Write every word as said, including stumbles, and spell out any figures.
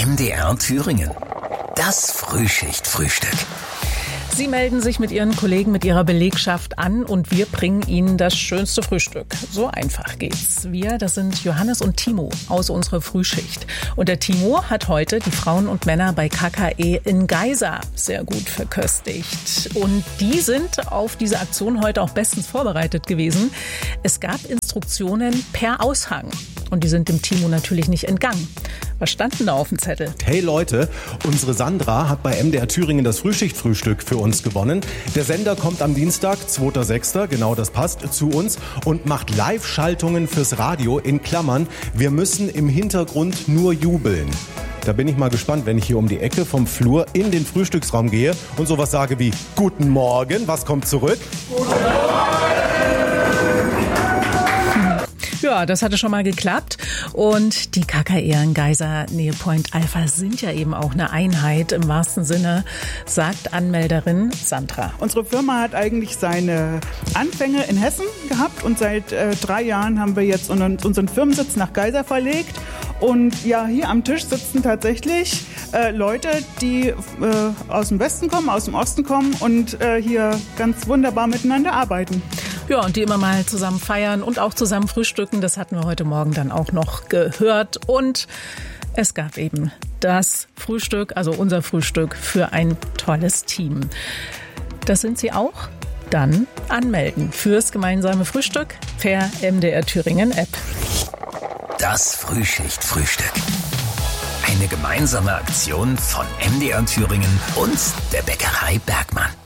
M D R Thüringen. Das Frühschicht-Frühstück. Sie melden sich mit Ihren Kollegen, mit Ihrer Belegschaft an und wir bringen Ihnen das schönste Frühstück. So einfach geht's. Wir, das sind Johannes und Timo aus unserer Frühschicht. Und der Timo hat heute die Frauen und Männer bei K K E in Geisa sehr gut verköstigt. Und die sind auf diese Aktion heute auch bestens vorbereitet gewesen. Es gab Instruktionen per Aushang. Und die sind dem Timo natürlich nicht entgangen. Was stand denn da auf dem Zettel? Hey Leute, unsere Sandra hat bei M D R Thüringen das Frühschichtfrühstück für uns gewonnen. Der Sender kommt am Dienstag, zweiter sechster, genau das passt, zu uns und macht Live-Schaltungen fürs Radio in Klammern. Wir müssen im Hintergrund nur jubeln. Da bin ich mal gespannt, wenn ich hier um die Ecke vom Flur in den Frühstücksraum gehe und sowas sage wie Guten Morgen, was kommt zurück? Guten Morgen! Ja, das hatte schon mal geklappt. Und die K K E in Geisa, Nähe Point Alpha, sind ja eben auch eine Einheit im wahrsten Sinne, sagt Anmelderin Sandra. Unsere Firma hat eigentlich seine Anfänge in Hessen gehabt und seit äh, drei Jahren haben wir jetzt unseren, unseren Firmensitz nach Geisa verlegt. Und ja, hier am Tisch sitzen tatsächlich äh, Leute, die äh, aus dem Westen kommen, aus dem Osten kommen und äh, hier ganz wunderbar miteinander arbeiten. Ja, und die immer mal zusammen feiern und auch zusammen frühstücken. Das hatten wir heute Morgen dann auch noch gehört. Und es gab eben das Frühstück, also unser Frühstück für ein tolles Team. Das sind Sie auch? Dann anmelden fürs gemeinsame Frühstück per M D R Thüringen App. Das Frühschicht-Frühstück. Eine gemeinsame Aktion von M D R Thüringen und der Bäckerei Bergmann.